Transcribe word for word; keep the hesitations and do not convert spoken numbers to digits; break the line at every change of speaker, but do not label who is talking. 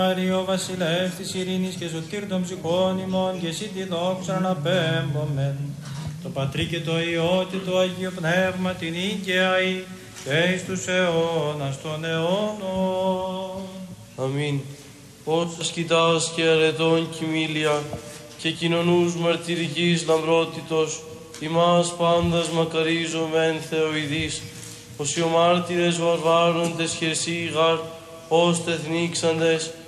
Άριο βασιλεύς της ειρήνης και σωτήρ των ψυχών ημών και εσύ τη δόξα αναπέμπομεν. Το Πατρί και το Υιό και το Αγίο Πνεύμα την οίκαια ή και εις τους αιώνας των αιώνων.
Αμήν. Όσα σκητάς και αρετών κοιμήλια και κοινωνούς μαρτυρικής λαμπρότητος, ημάς πάντας μακαρίζομεν Θεοειδείς, ως οι ομάρτυρες βαρβάροντες χερσί γαρ, ως τεθνίξαντες,